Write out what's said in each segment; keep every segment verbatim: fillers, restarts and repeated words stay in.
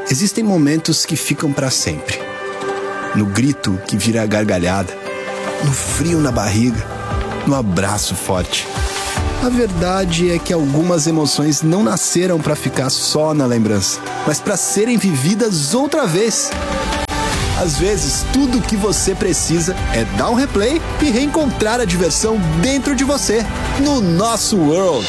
Existem momentos que ficam pra sempre. No grito que vira gargalhada, no frio na barriga, no abraço forte. A verdade é que algumas emoções não nasceram pra ficar só na lembrança, mas pra serem vividas outra vez. Às vezes, tudo o que você precisa é dar um replay e reencontrar a diversão dentro de você, no nosso World.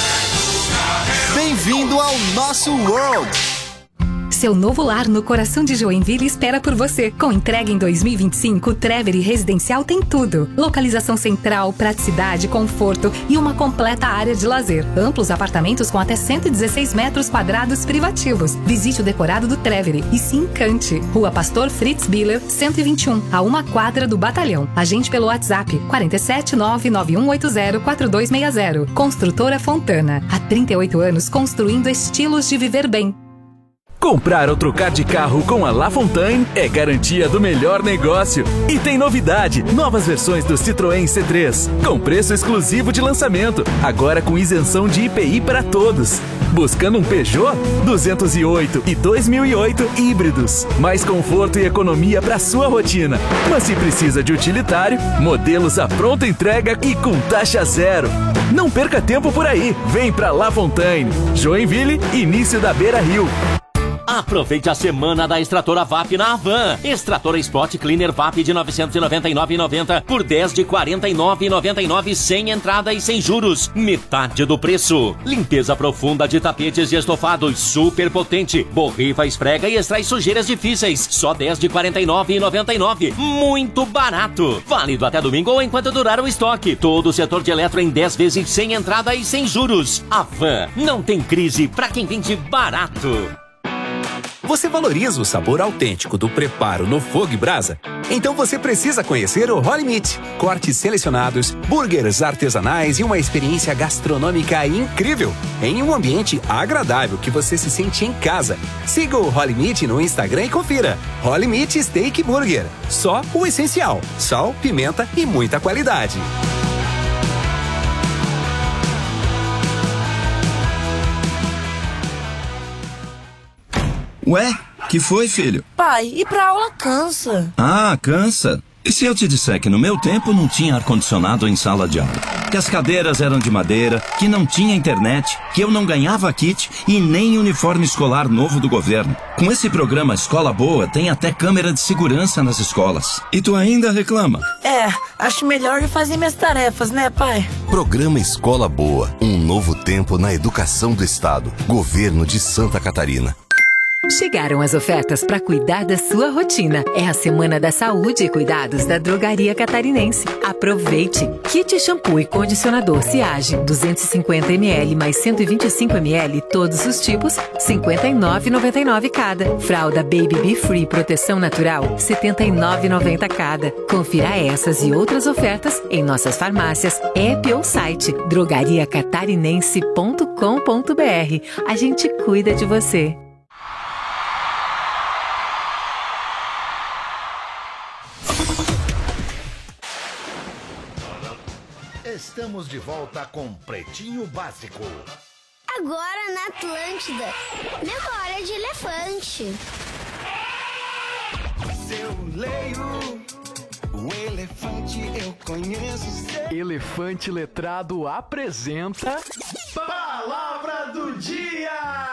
Bem-vindo ao nosso World! Seu novo lar no coração de Joinville espera por você. Com entrega em dois mil e vinte e cinco, o Treveri Residencial tem tudo. Localização central, praticidade, conforto e uma completa área de lazer. Amplos apartamentos com até cento e dezesseis metros quadrados privativos. Visite o decorado do Treveri e se encante. Rua Pastor Fritz Biller, cento e vinte e um, a uma quadra do Batalhão. Agende pelo WhatsApp quatro sete nove nove um oito zero quatro dois seis zero. Construtora Fontana. Há trinta e oito anos construindo estilos de viver bem. Comprar ou trocar de carro com a La Fontaine é garantia do melhor negócio. E tem novidade, novas versões do Citroën C três, com preço exclusivo de lançamento, agora com isenção de I P I para todos. Buscando um Peugeot? duzentos e oito e dois mil e oito híbridos. Mais conforto e economia para sua rotina. Mas se precisa de utilitário, modelos à pronta entrega e com taxa zero. Não perca tempo por aí, vem pra La Fontaine. Joinville, início da Beira Rio. Aproveite a semana da Extratora V A P na Havan. Extratora Spot Cleaner V A P de novecentos e noventa e nove reais e noventa centavos por dez de quarenta e nove reais e noventa e nove centavos sem entrada e sem juros. Metade do preço. Limpeza profunda de tapetes e estofados super potente. Borrifa, esfrega e extrai sujeiras difíceis. Só dez de quarenta e nove reais e noventa e nove centavos. Muito barato. Válido até domingo ou enquanto durar o estoque. Todo o setor de eletro em dez vezes sem entrada e sem juros. Havan. Não tem crise pra quem vende barato. Você valoriza o sabor autêntico do preparo no fogo e brasa? Então você precisa conhecer o Holy Meat. Cortes selecionados, burgers artesanais e uma experiência gastronômica incrível. Em um ambiente agradável que você se sente em casa. Siga o Holy Meat no Instagram e confira. Holy Meat Steak Burger. Só o essencial. Sal, pimenta e muita qualidade. Ué, que foi, filho? Pai, ir pra aula cansa. Ah, cansa? E se eu te disser que no meu tempo não tinha ar-condicionado em sala de aula? Que as cadeiras eram de madeira, que não tinha internet, que eu não ganhava kit e nem uniforme escolar novo do governo. Com esse programa Escola Boa, tem até câmera de segurança nas escolas. E tu ainda reclama? É, acho melhor eu fazer minhas tarefas, né, pai? Programa Escola Boa, um novo tempo na educação do Estado. Governo de Santa Catarina. Chegaram as ofertas para cuidar da sua rotina. É a Semana da Saúde e Cuidados da Drogaria Catarinense. Aproveite! Kit shampoo e condicionador Ciage, duzentos e cinquenta mililitros mais cento e vinte e cinco mililitros, todos os tipos, cinquenta e nove reais e noventa e nove centavos cada. Fralda Baby Be Free Proteção Natural, setenta e nove reais e noventa centavos cada. Confira essas e outras ofertas em nossas farmácias, app ou site drogaria catarinense ponto com ponto br. A gente cuida de você. Estamos de volta com Pretinho Básico. Agora na Atlântida, memória de elefante. Se eu leio o elefante, eu conheço seu... Elefante Letrado apresenta... Palavra do Dia!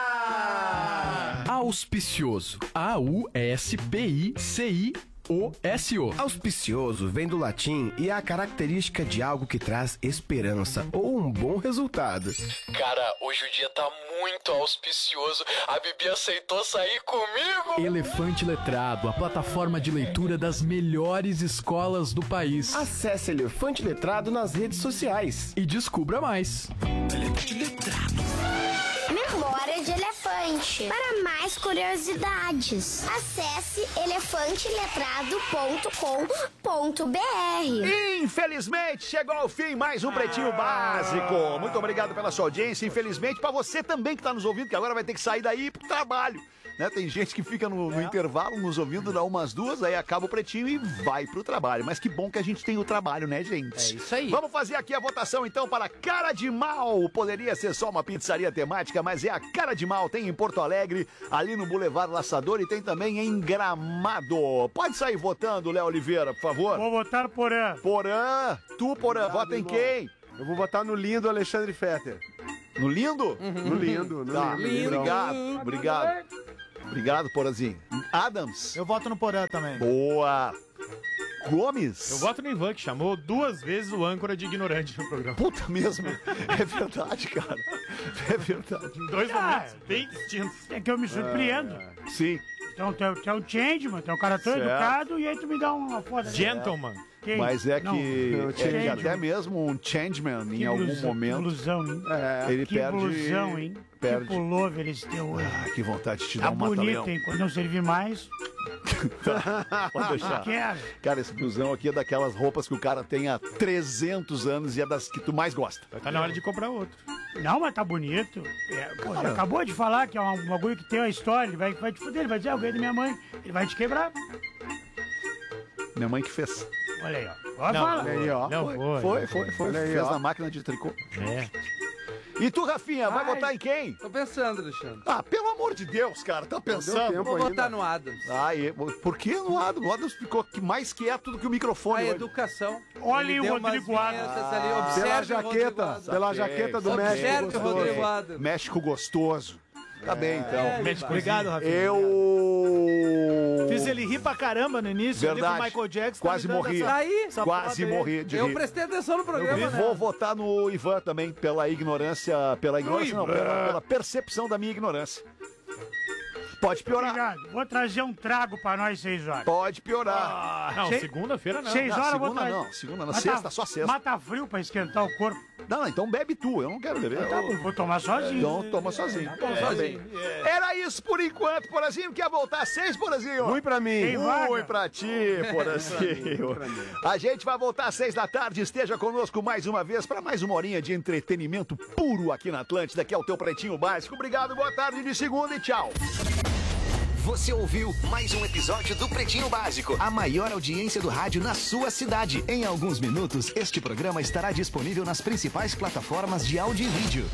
Auspicioso. A U S P I C I O S O. Auspicioso vem do latim e é a característica de algo que traz esperança ou um bom resultado. Cara, hoje o dia tá muito auspicioso. A Bibi aceitou sair comigo. Elefante Letrado, a plataforma de leitura das melhores escolas do país. Acesse Elefante Letrado nas redes sociais e descubra mais. Elefante Letrado. Memória de elefante. Para mais curiosidades, acesse elefante letrado ponto com ponto br. Infelizmente, chegou ao fim mais um Pretinho Básico. Muito obrigado pela sua audiência. Infelizmente, para você também que está nos ouvindo, que agora vai ter que sair daí pro trabalho. né? Tem gente que fica no, no é. intervalo nos ouvindo, dá umas duas, aí acaba o Pretinho e vai pro trabalho. Mas que bom que a gente tem o trabalho, né, gente? É isso aí. Vamos fazer aqui a votação, então, para Cara de Mal. Poderia ser só uma pizzaria temática, mas é a Cara de Mal. Tem em Porto Alegre, ali no Boulevard Laçador, e tem também em Gramado. Pode sair votando, Léo Oliveira, por favor. Vou votar no Porã. Porã. Tu, Porã, vota em quem? Eu vou votar no lindo Alexandre Fetter. No lindo? Uhum. No lindo, no tá, lindo. Obrigado, obrigado. Obrigado, Porãzinho. Adams. Eu voto no Porã também. Boa. Gomes. Eu voto no Ivan, que chamou duas vezes o âncora de ignorante no programa. Puta mesmo. É verdade, cara. É verdade. Em dois Ah, momentos bem distintos. É que eu me surpreendo. É, sim. Então, tu é, tu é o changeman, tu é um cara tão Certo. educado e aí tu me dá uma foda. Gentleman. Quem? Mas é que, Não, é que até mesmo um changeman, em algum blusão, momento, que blusão, hein? É, ele que perde... blusão, hein? Perde. Que pullover eles têm hoje. Ah, que vontade de te Tá dar um bonito, mata-leão. hein? Quando não servir mais... Pode deixar. Quero. Cara, esse blusão aqui é daquelas roupas que o cara tem há trezentos anos e é das que tu mais gosta. Tá na hora de comprar outro. Não, mas tá bonito. É, pô, ele acabou de falar que é um bagulho que tem uma história. Ele vai, vai te fuder, ele vai dizer, ah, eu ganhei da minha mãe. Ele vai te quebrar. Minha mãe que fez. Olha aí, ó. Olha, Não, fala. olha aí, ó. Não, foi, foi, foi, foi, foi. Olha aí, Fez ó. na máquina de tricô. É. E tu, Rafinha, vai Ai. votar em quem? Tô pensando, Alexandre. Ah, pelo amor de Deus, cara, tá pensando? Vou votar no Adams. Ah, e, por que no Adams? O Adams ficou mais quieto do que o microfone. A hoje. educação. Olha Ele o deu Rodrigo umas Adams. vinhetas ali. Ah, Observe Pela o Rodrigo jaqueta, Adams. pela jaqueta do México Observe o gostoso. Rodrigo Adams. México gostoso. Tá bem, então. É, México. Obrigado, Rafinha. Eu... Fiz ele rir pra caramba no início. Verdade. Ali com o Michael Jackson. Quase tá me dando morri. essa- Tá aí. essa Quase foda aí. morri de Eu rir. prestei atenção no programa, E né? vou votar no Ivan também, pela ignorância, pela ignorância não, pela, pela percepção da minha ignorância. Pode piorar. Obrigado. Vou trazer um trago pra nós seis horas. Pode piorar. Não, Sei- segunda-feira não. Seis Não, horas eu vou segunda trazer. não, segunda não, Mata- sexta, só sexta. Mata frio pra esquentar o corpo. Não, não, então bebe tu, eu não quero beber. Tá bom, vou tomar sozinho. Então toma sozinho. Toma sozinho. Era isso por enquanto, Porazinho. Quer voltar seis, Porazinho? Ruim pra mim. Tem vaga? Ui pra ti, Porazinho. A gente vai voltar às seis da tarde. Esteja conosco mais uma vez para mais uma horinha de entretenimento puro aqui na Atlântida, que é o teu Pretinho Básico. Obrigado, boa tarde de segunda e tchau. Você ouviu mais um episódio do Pretinho Básico, a maior audiência do rádio na sua cidade. Em alguns minutos, este programa estará disponível nas principais plataformas de áudio e vídeo.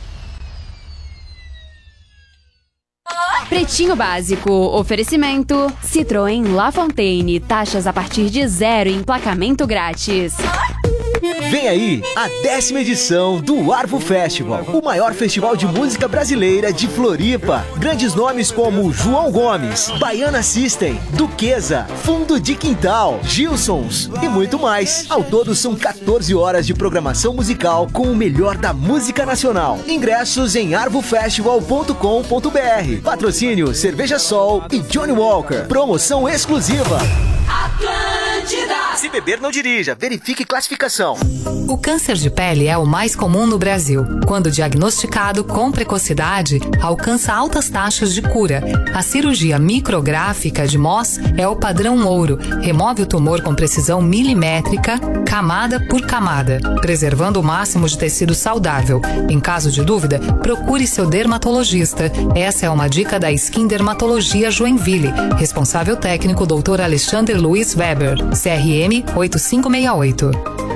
Pretinho Básico, oferecimento Citroën La Fontaine, taxas a partir de zero e emplacamento grátis. Vem aí a décima edição do Arvo Festival, o maior festival de música brasileira de Floripa. Grandes nomes como João Gomes, Baiana System, Duquesa, Fundo de Quintal, Gilsons e muito mais. Ao todo são quatorze horas de programação musical com o melhor da música nacional. Ingressos em arvo festival ponto com ponto br. Patrocínio Cerveja Sol e Johnny Walker. Promoção exclusiva. Atlântida! Se beber, não dirija. Verifique classificação. O câncer de pele é o mais comum no Brasil. Quando diagnosticado com precocidade, alcança altas taxas de cura. A cirurgia micrográfica de M O S é o padrão ouro. Remove o tumor com precisão milimétrica, camada por camada, preservando o máximo de tecido saudável. Em caso de dúvida, procure seu dermatologista. Essa é uma dica da Skin Dermatologia Joinville. Responsável técnico doutor Alexandre Luiz Weber, C R M oito cinco seis oito.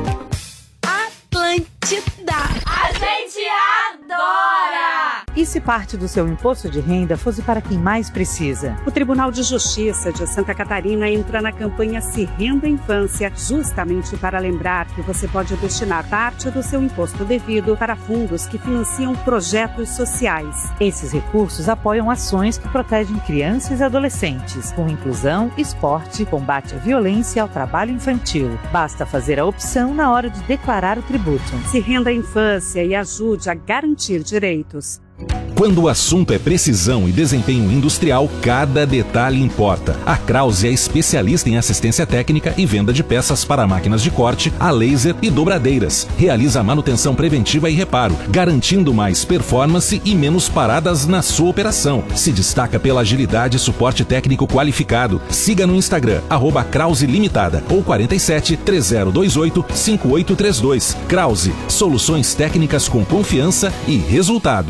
Atlântida! A gente adora! E se parte do seu imposto de renda fosse para quem mais precisa? O Tribunal de Justiça de Santa Catarina entra na campanha Se Renda Infância, justamente para lembrar que você pode destinar parte do seu imposto devido para fundos que financiam projetos sociais. Esses recursos apoiam ações que protegem crianças e adolescentes, com inclusão, esporte, combate à violência e ao trabalho infantil. Basta fazer a opção na hora de declarar o tributo. Se renda à infância e ajude a garantir direitos. Quando o assunto é precisão e desempenho industrial, cada detalhe importa. A Krause é especialista em assistência técnica e venda de peças para máquinas de corte, a laser e dobradeiras. Realiza a manutenção preventiva e reparo, garantindo mais performance e menos paradas na sua operação. Se destaca pela agilidade e suporte técnico qualificado. Siga no Instagram, arroba Krause Limitada ou quarenta e sete, três zero dois oito, cinco oito três dois. Krause, soluções técnicas com confiança e resultado.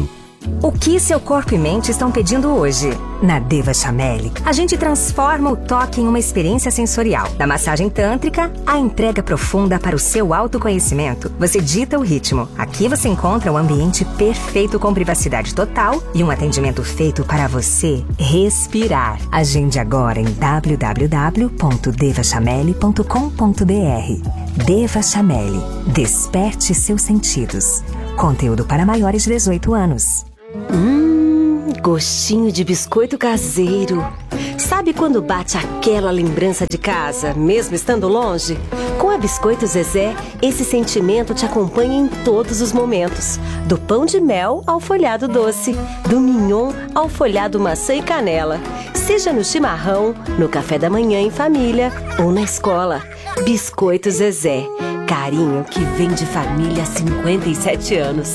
O que seu corpo e mente estão pedindo hoje? Na Deva Chameli, a gente transforma o toque em uma experiência sensorial. Da massagem tântrica, à entrega profunda para o seu autoconhecimento, você dita o ritmo. Aqui você encontra um ambiente perfeito com privacidade total e um atendimento feito para você respirar. Agende agora em w w w ponto deva chameli ponto com ponto b r. Deva Chameli. Desperte seus sentidos. Conteúdo para maiores de dezoito anos. Hum, gostinho de biscoito caseiro. Sabe quando bate aquela lembrança de casa, mesmo estando longe? Com a Biscoito Zezé, esse sentimento te acompanha em todos os momentos. Do pão de mel ao folhado doce, do mignon ao folhado maçã e canela. Seja no chimarrão, no café da manhã em família ou na escola. Biscoito Zezé, carinho que vem de família há cinquenta e sete anos.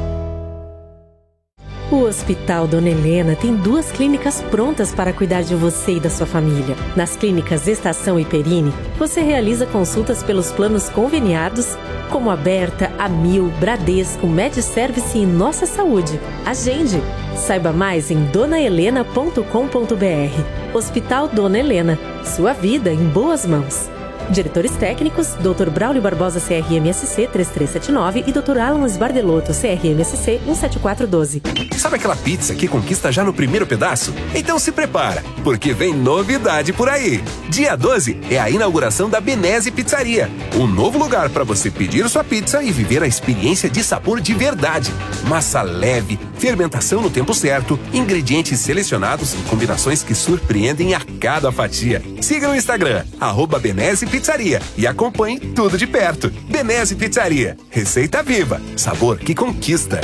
O Hospital Dona Helena tem duas clínicas prontas para cuidar de você e da sua família. Nas clínicas Estação e Perini, você realiza consultas pelos planos conveniados, como Aberta, Amil, Bradesco, MedService e Nossa Saúde. Agende! Saiba mais em dona helena ponto com ponto b r. Hospital Dona Helena. Sua vida em boas mãos. Diretores técnicos, doutor Braulio Barbosa, C R M S C três três sete nove e doutor Alan Sbardelotto, C R M S C um sete quatro um dois. Sabe aquela pizza que conquista já no primeiro pedaço? Então se prepara, porque vem novidade por aí. Dia doze é a inauguração da Benese Pizzaria, um novo lugar para você pedir sua pizza e viver a experiência de sabor de verdade. Massa leve, fermentação no tempo certo, ingredientes selecionados e combinações que surpreendem a cada fatia. Siga no Instagram, arroba Benese Pizzaria, e acompanhe tudo de perto. Benese Pizzaria, receita viva, sabor que conquista.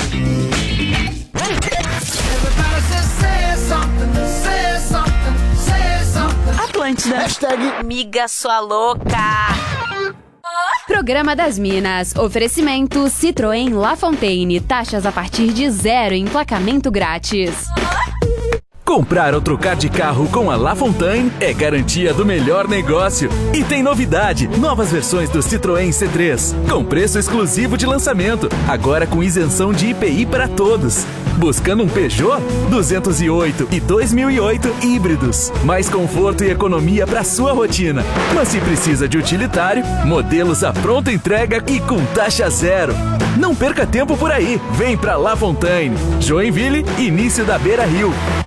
Atlântida. Hashtag Miga Sua Louca. Programa das Minas. Oferecimento Citroën La Fontaine. Taxas a partir de zero em emplacamento grátis. Comprar ou trocar de carro com a La Fontaine é garantia do melhor negócio. E tem novidade, novas versões do Citroën C três, com preço exclusivo de lançamento, agora com isenção de I P I para todos. Buscando um Peugeot? duzentos e oito e dois mil e oito híbridos. Mais conforto e economia para sua rotina. Mas se precisa de utilitário, modelos à pronta entrega e com taxa zero. Não perca tempo por aí, vem pra La Fontaine. Joinville, início da Beira Rio.